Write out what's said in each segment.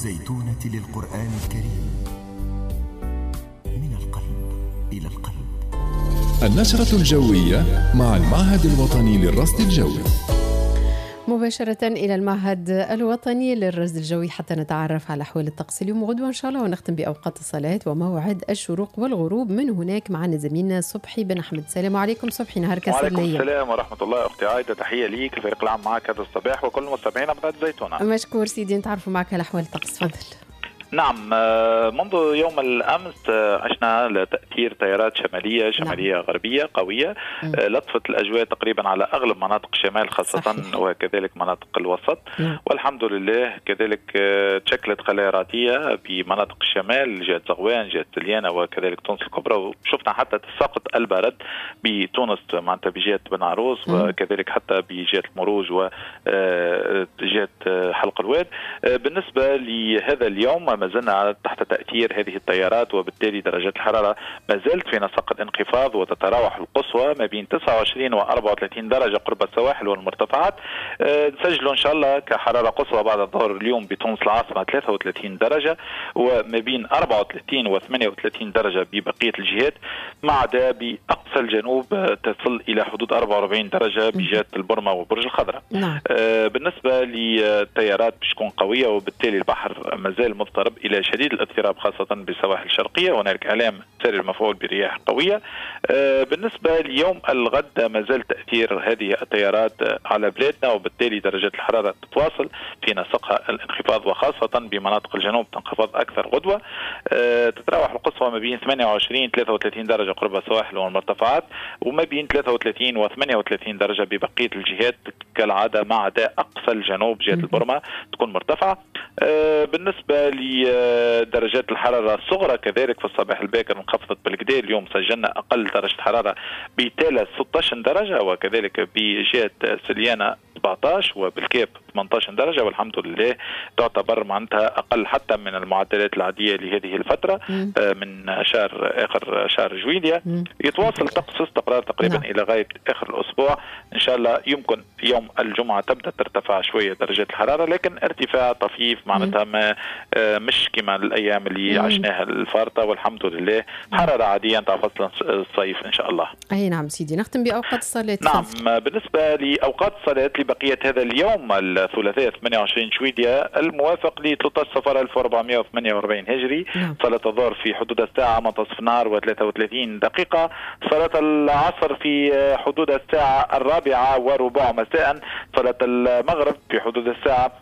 الزيتونة للقرآن الكريم، من القلب إلى القلب. النشرة الجوية مع المعهد الوطني للرصد الجوي. مباشرة إلى المعهد الوطني للرصد الجوي حتى نتعرف على أحوال الطقس اليوم وغدوة إن شاء الله، ونختم بأوقات الصلاة وموعد الشروق والغروب. من هناك معنا زميلنا صبحي بن أحمد. السلام عليكم صبحي، نهار كسر ليا. وعليكم السلام ورحمة الله. أختي عايدة، تحية ليك، الفريق العام معك هذا الصباح وكل مستمعين قناة الزيتونة. مشكور سيدي، نتعرفوا معك على أحوال الطقس، تفضل. نعم، منذ يوم الأمس عشنا لتأثير تيارات شمالية غربية قوية لطفت الأجواء تقريبا على أغلب مناطق الشمال خاصة صحيح. وكذلك مناطق الوسط والحمد لله. كذلك تشكلت خلايا رعدية بمناطق الشمال، جهة زغوان، جهة سليانة وكذلك تونس الكبرى، وشفنا حتى تساقط البرد بتونس معناتها بجهة بن عروس وكذلك حتى بجهة المروج وجهة حلق الواد. بالنسبة لهذا اليوم ما زلنا تحت تأثير هذه التيارات، وبالتالي درجات الحرارة ما زالت في نسق الانخفاض، وتتراوح القصوى ما بين 29 و 34 درجة قرب السواحل والمرتفعات. نسجلوا إن شاء الله كحرارة قصوى بعد الظهر اليوم بتونس العاصمة 33 درجة، وما بين 34 و 38 درجة ببقية الجهات، ما عدا بأقصى الجنوب تصل إلى حدود 44 درجة بجهة البرمة وبرج الخضراء. بالنسبة للتيارات باش تكون قوية، وبالتالي البحر ما زال مضطرب إلى شديد الاضطراب خاصة بالسواحل الشرقية، وهناك آلام سير المفعول برياح قوية. بالنسبة ليوم الغد ما زال تأثير هذه التيارات على بلادنا، وبالتالي درجات الحرارة تتواصل في نسقها الانخفاض، وخاصة بمناطق الجنوب تنخفض أكثر غدوة. تتراوح القصوى ما بين 28 33 درجة قرب السواحل والمرتفعات، وما بين 33 و 38 درجة ببقية الجهات كالعادة، ما عدا أقصى الجنوب جهة البرمة تكون مرتفعة. بالنسبة لدرجات الحرارة الصغرى كذلك في الصباح الباكر انخفضت بالكدا. اليوم سجلنا أقل درجة حرارة بتالة 16 درجة، وكذلك بجهة سليانة 17 وبالكاب 18 درجة، والحمد لله تعتبر معناتها أقل حتى من المعدلات العادية لهذه الفترة من آخر شهر جويلية. يتواصل طقس استقرار تقريبا إلى غاية آخر الأسبوع إن شاء الله. يمكن يوم الجمعة تبدأ ترتفع شوية درجات الحرارة، لكن ارتفاع طفيف معناتها مش كما الأيام اللي عشناها الفارطة، والحمد لله حرارة عادية نتاع فصل الصيف إن شاء الله. أي نعم سيدي، نختم بأوقات الصلاة. نعم، بالنسبة لأوقات الصلاة لبقية هذا اليوم الثلاثاء 28 شويدية الموافق ل 13 صفر 1448 هجري، صلاة الظهر في حدود الساعة منتصف النهار و33 دقيقة، صلاة العصر في حدود الساعة 4:15 مساء، صلاة المغرب في حدود الساعة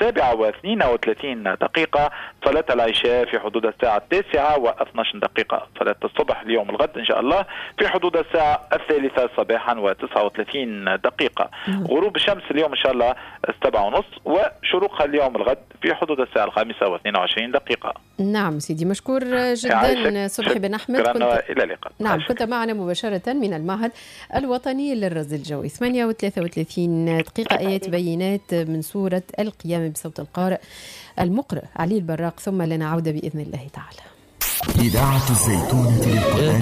7:32 دقيقة، صلاة العشاء في حدود الساعة 9:12 دقيقة، صلاة الصبح اليوم الغد إن شاء الله في حدود الساعة 3 صباحا و39 دقيقة، غروب الشمس اليوم إن شاء الله 7:30، وشروقها اليوم الغد في حدود الساعة 5:22 دقيقة. نعم سيدي، مشكور جدا صبحي بن أحمد. إلى اللقاء. نعم، كنت معنا مباشرة من المعهد الوطني للرصد الجوي. 8:33 دقيقة، آيات بينات من سورة القيامة بصوت القارئ المقرئ علي البراق، ثم لنا عودة بإذن الله تعالى. إذاعة الزيتونة للقرآن